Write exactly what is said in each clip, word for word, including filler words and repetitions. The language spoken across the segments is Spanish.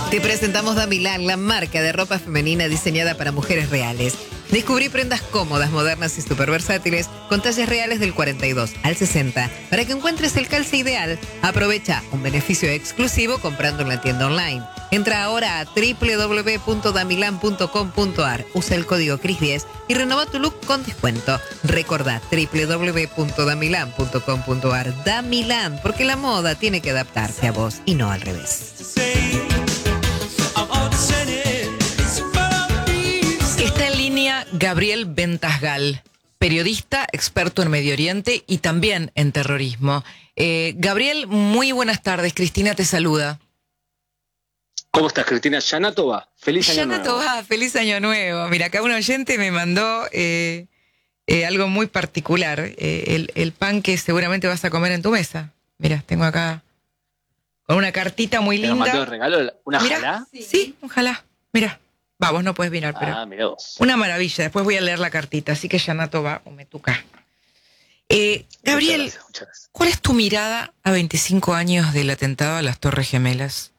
Te presentamos Damilán, la marca de ropa femenina diseñada para mujeres reales. Descubrí prendas cómodas, modernas y súper versátiles con talles reales del cuarenta y dos al sesenta. Para que encuentres el calce ideal, aprovecha un beneficio exclusivo comprando en la tienda online. Entra ahora a doble u doble u doble u punto damilan punto com punto a r, usa el código C R I S diez y renova tu look con descuento. Recordá doble u doble u doble u punto damilan punto com punto a r. Damilán, porque la moda tiene que adaptarse a vos y no al revés. Está en línea Gabriel Ventasgal, periodista, experto en Medio Oriente y también en terrorismo. Eh, Gabriel, muy buenas tardes. Cristina te saluda. ¿Cómo estás, Cristina? Shana Tova. Feliz año Shana nuevo. Tova, feliz año nuevo. Mira, acá un oyente me mandó eh, eh, algo muy particular. Eh, el, el pan que seguramente vas a comer en tu mesa. Mira, tengo acá con una cartita muy ¿Te lo linda. mandó de regalo? ¿Una Mirá, jalá? Sí, sí, ojalá. Mira, va, vos no puedes mirar, pero Ah, mirá vos. una maravilla. Después voy a leer la cartita. Así que Shana Tova, o me toca. Eh, Gabriel, Muchas gracias, muchas gracias. ¿cuál es tu mirada a veinticinco años del atentado a las Torres Gemelas?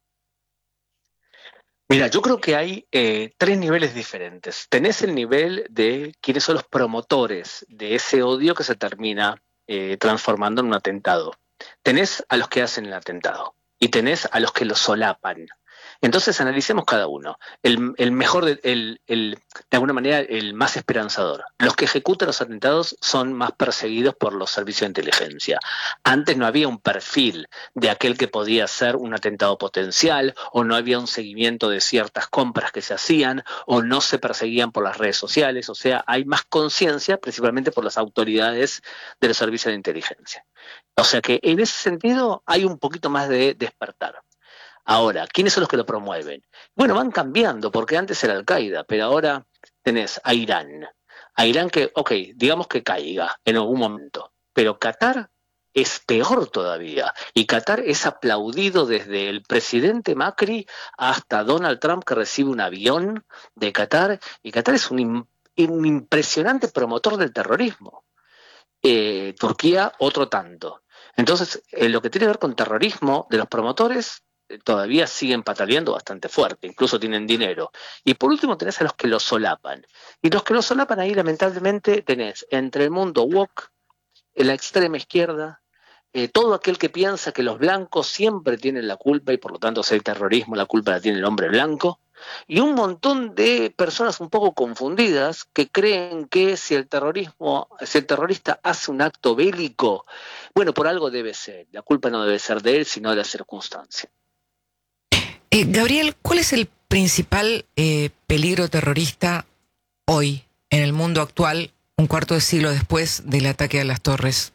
Mira, yo creo que hay eh, tres niveles diferentes. Tenés el nivel de quiénes son los promotores de ese odio que se termina eh, transformando en un atentado. Tenés a los que hacen el atentado y tenés a los que lo solapan. Entonces analicemos cada uno. El, el mejor, de, el, el, de alguna manera, el más esperanzador. Los que ejecutan los atentados son más perseguidos por los servicios de inteligencia. Antes no había un perfil de aquel que podía ser un atentado potencial, o no había un seguimiento de ciertas compras que se hacían, o no se perseguían por las redes sociales. O sea, hay más conciencia, principalmente por las autoridades de los servicios de inteligencia. O sea que en ese sentido hay un poquito más de despertar. Ahora, ¿quiénes son los que lo promueven? Bueno, van cambiando, porque antes era Al-Qaeda, pero ahora tenés a Irán. A Irán que, ok, digamos que caiga en algún momento, pero Qatar es peor todavía. Y Qatar es aplaudido desde el presidente Macri hasta Donald Trump, que recibe un avión de Qatar, y Qatar es un, un impresionante promotor del terrorismo. Eh, Turquía, otro tanto. Entonces, eh, lo que tiene que ver con terrorismo de los promotores todavía siguen pataleando bastante fuerte, incluso tienen dinero. Y por último tenés a los que lo solapan. Y los que lo solapan ahí, lamentablemente, tenés entre el mundo woke, la extrema izquierda, eh, todo aquel que piensa que los blancos siempre tienen la culpa y por lo tanto si hay terrorismo, la culpa la tiene el hombre blanco, y un montón de personas un poco confundidas que creen que si el terrorismo, si el terrorista hace un acto bélico, bueno, por algo debe ser. La culpa no debe ser de él, sino de la circunstancia. Eh, Gabriel, ¿cuál es el principal eh, peligro terrorista hoy, en el mundo actual, un cuarto de siglo después del ataque a las torres?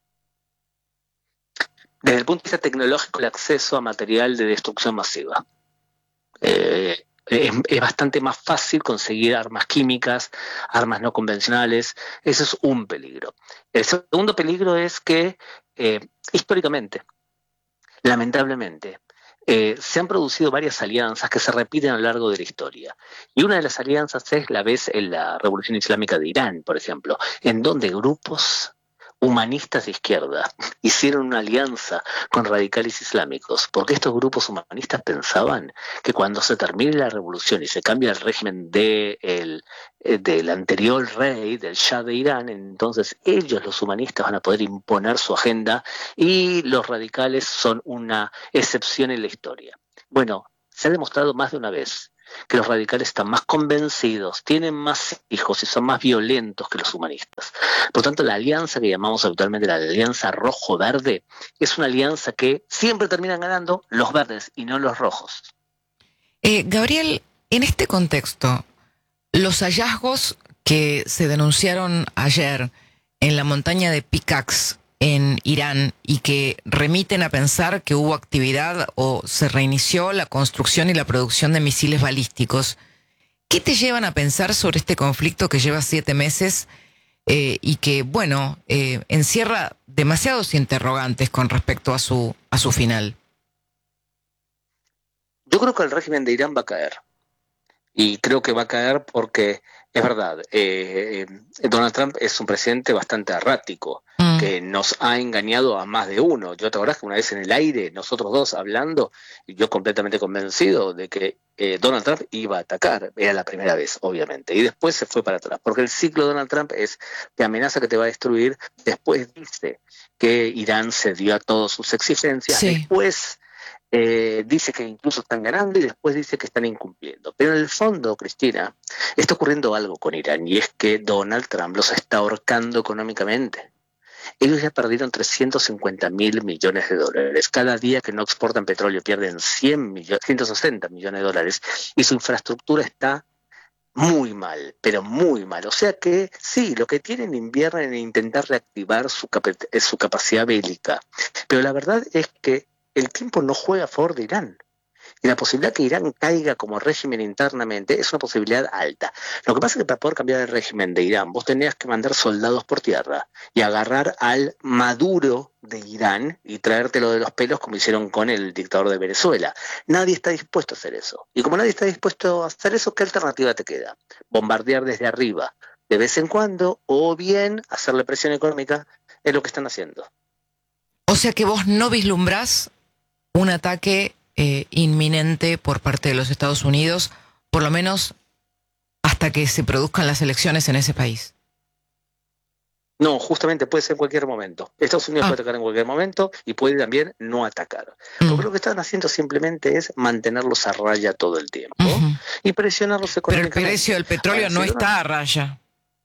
Desde el punto de vista tecnológico, el acceso a material de destrucción masiva. Eh, es, es bastante más fácil conseguir armas químicas, armas no convencionales. Eso es un peligro. El segundo peligro es que, eh, históricamente, lamentablemente, Eh, se han producido varias alianzas que se repiten a lo largo de la historia. Y una de las alianzas es la vez en la Revolución Islámica de Irán, por ejemplo, en donde grupos humanistas de izquierda hicieron una alianza con radicales islámicos, porque estos grupos humanistas pensaban que cuando se termine la revolución y se cambia el régimen de el, del anterior rey, del Shah de Irán, entonces ellos, los humanistas, van a poder imponer su agenda y los radicales son una excepción en la historia. Bueno, se ha demostrado más de una vez que los radicales están más convencidos, tienen más hijos y son más violentos que los humanistas. Por tanto, la alianza que llamamos habitualmente la alianza rojo-verde es una alianza que siempre terminan ganando los verdes y no los rojos. Eh, Gabriel, en este contexto, los hallazgos que se denunciaron ayer en la montaña de Pickaxe en Irán y que remiten a pensar que hubo actividad o se reinició la construcción y la producción de misiles balísticos, ¿qué te llevan a pensar sobre este conflicto que lleva siete meses eh, y que, bueno, eh, encierra demasiados interrogantes con respecto a su, a su final? Yo creo que el régimen de Irán va a caer. Y creo que va a caer porque, es verdad, eh, Donald Trump es un presidente bastante errático, mm. que que nos ha engañado a más de uno. Yo te acordás que una vez en el aire, nosotros dos hablando, y yo completamente convencido de que eh, Donald Trump iba a atacar. Era la primera vez, obviamente, y después se fue para atrás, porque el ciclo de Donald Trump es te amenaza que te va a destruir, después dice que Irán cedió a todas sus exigencias, Sí. después eh, dice que incluso están ganando y después dice que están incumpliendo. Pero en el fondo, Cristina, está ocurriendo algo con Irán, y es que Donald Trump los está ahorcando económicamente. Ellos ya perdieron trescientos cincuenta mil millones de dólares. Cada día que no exportan petróleo pierden cien millones, ciento sesenta millones de dólares, y su infraestructura está muy mal, pero muy mal. O sea que sí, lo que tienen invierno en intentar reactivar su, cap- su capacidad bélica. Pero la verdad es que el tiempo no juega a favor de Irán. Y la posibilidad que Irán caiga como régimen internamente es una posibilidad alta. Lo que pasa es que para poder cambiar el régimen de Irán, vos tenías que mandar soldados por tierra y agarrar al Maduro de Irán y traértelo de los pelos como hicieron con el dictador de Venezuela. Nadie está dispuesto a hacer eso. Y como nadie está dispuesto a hacer eso, ¿qué alternativa te queda? Bombardear desde arriba de vez en cuando, o bien hacerle presión económica. Es lo que están haciendo. O sea que vos no vislumbrás un ataque eh, inminente por parte de los Estados Unidos, por lo menos hasta que se produzcan las elecciones en ese país. No, justamente puede ser en cualquier momento. Estados Unidos Ah. puede atacar en cualquier momento y puede también no atacar. Mm. Porque lo que están haciendo simplemente es mantenerlos a raya todo el tiempo Ujú. y presionarlos Pero el económicamente. precio del petróleo Ahora, no si uno- está a raya.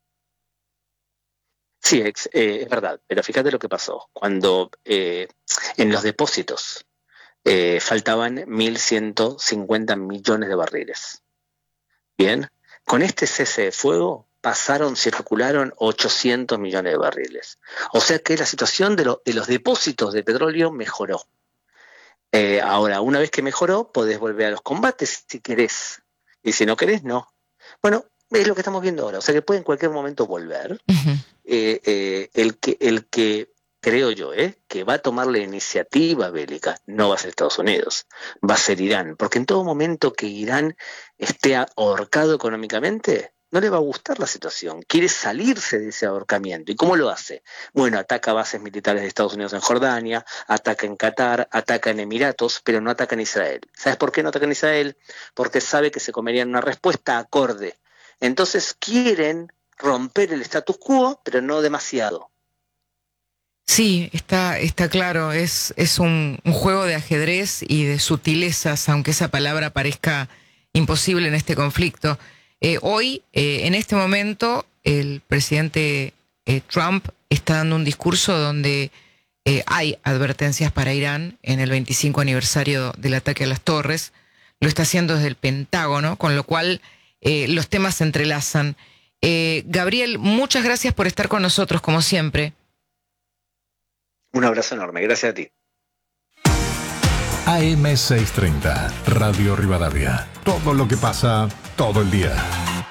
Sí, ex- eh, es verdad, pero fíjate lo que pasó. Cuando eh, en los depósitos eh, faltaban mil ciento cincuenta millones de barriles. Bien, con este cese de fuego pasaron, circularon ochocientos millones de barriles. O sea que la situación de, lo- de los depósitos de petróleo mejoró. Eh, ahora, una vez que mejoró, podés volver a los combates si querés. Y si no querés, no. Bueno, es lo que estamos viendo ahora. O sea que puede en cualquier momento volver. Ujú. Eh, eh, el que, el que creo yo, eh, que va a tomar la iniciativa bélica no va a ser Estados Unidos, va a ser Irán, porque en todo momento que Irán esté ahorcado económicamente, no le va a gustar la situación, quiere salirse de ese ahorcamiento. ¿Y cómo lo hace? Bueno, ataca bases militares de Estados Unidos en Jordania, ataca en Qatar, ataca en Emiratos, pero no ataca en Israel. ¿Sabes por qué no ataca en Israel? Porque sabe que se comerían una respuesta acorde. Entonces quieren romper el status quo, pero no demasiado. Sí, está, está claro, es, es un, un juego de ajedrez y de sutilezas, aunque esa palabra parezca imposible en este conflicto. Eh, hoy, eh, en este momento, el presidente eh, Trump está dando un discurso donde eh, hay advertencias para Irán en el veinticinco aniversario del ataque a las torres. Lo está haciendo desde el Pentágono, con lo cual eh, los temas se entrelazan. Eh, Gabriel, muchas gracias por estar con nosotros, como siempre. Un abrazo enorme, gracias a ti. A M seiscientos treinta, Radio Rivadavia. Todo lo que pasa, todo el día.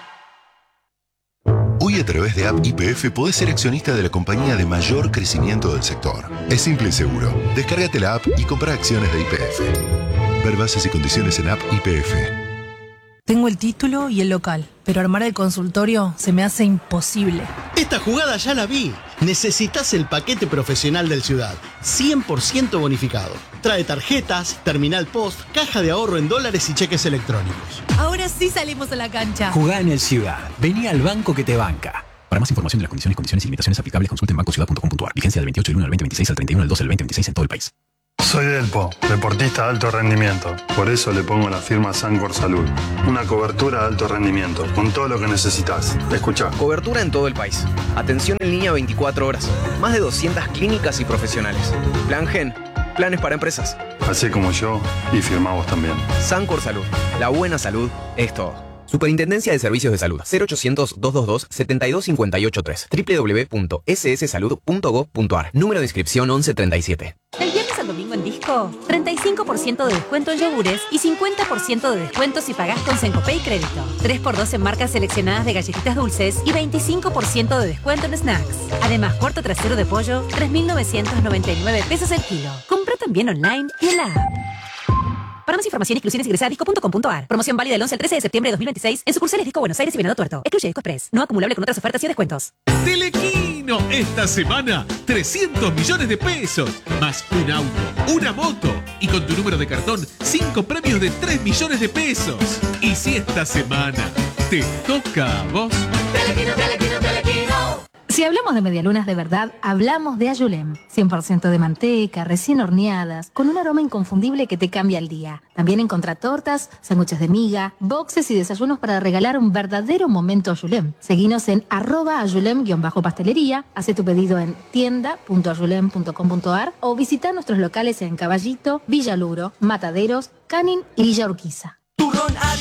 Hoy a través de App Y P F podés ser accionista de la compañía de mayor crecimiento del sector. Es simple y seguro. Descárgate la app y compra acciones de Y P F. Ver bases y condiciones en App Y P F. Tengo el título y el local, pero armar el consultorio se me hace imposible. Esta jugada ya la vi. Necesitas el paquete profesional del Ciudad, cien por ciento bonificado. Trae tarjetas, terminal post, caja de ahorro en dólares y cheques electrónicos. Ahora sí salimos a la cancha. Jugá en el Ciudad. Vení al banco que te banca. Para más información de las condiciones, condiciones y limitaciones aplicables, consulte en banco ciudad punto com punto a r. Vigencia del veintiocho del uno al veinte veintiséis al treinta y uno del doce del veinte veintiséis en todo el país. Soy Delpo, deportista de alto rendimiento. Por eso le pongo la firma Sancor Salud. Una cobertura de alto rendimiento, con todo lo que necesitas. Escucha. Cobertura en todo el país. Atención en línea veinticuatro horas. Más de doscientas clínicas y profesionales. Plan Gen. Planes para empresas. Así como yo, y firmamos también. Sancor Salud. La buena salud es todo. Superintendencia de Servicios de Salud. cero ochocientos, doscientos veintidós, setenta y dos cincuenta y ocho tres. doble u doble u doble u punto ese ese salud punto gov punto a r. Número de inscripción once treinta y siete. Del viernes al domingo en Disco, treinta y cinco por ciento de descuento en yogures y cincuenta por ciento de descuento si pagás con Sencopay Crédito. tres por dos en marcas seleccionadas de galletitas dulces y veinticinco por ciento de descuento en snacks. Además, cuarto trasero de pollo, tres mil novecientos noventa y nueve pesos el kilo. Compra también online y en la app. Para más información y exclusiones ingresa a disco punto com punto a r. Promoción válida del once al trece de septiembre de dos mil veintiséis en sucursales Disco Buenos Aires y Venado Tuerto. Excluye Disco Express. No acumulable con otras ofertas y descuentos. Telequín. Telecino esta semana trescientos millones de pesos, más un auto, una moto y con tu número de cartón cinco premios de tres millones de pesos. Y si esta semana te toca a vos. Telecino, Telecino, Telecino. Si hablamos de medialunas de verdad, hablamos de Ayulem. cien por ciento de manteca, recién horneadas, con un aroma inconfundible que te cambia el día. También encontrá tortas, sándwiches de miga, boxes y desayunos para regalar un verdadero momento Ayulem. Seguinos en arroba ayulem-pastelería, haz tu pedido en tienda punto ayulem punto com punto ar o visita nuestros locales en Caballito, Villaluro, Mataderos, Canin y Villa Urquiza.